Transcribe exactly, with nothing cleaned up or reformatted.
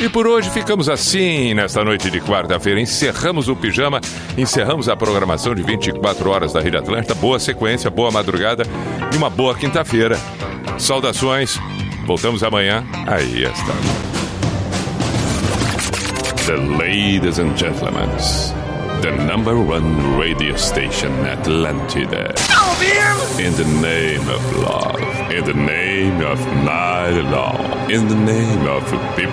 E por hoje ficamos assim, nesta noite de quarta-feira. Encerramos o Pijama, encerramos a programação de vinte e quatro horas da Rede Atlântida. Boa sequência, boa madrugada e uma boa quinta-feira. Saudações, voltamos amanhã. Aí está. The ladies and gentlemen, the number one radio station Atlântida. In the name of love, in the name of night long, in the name of people.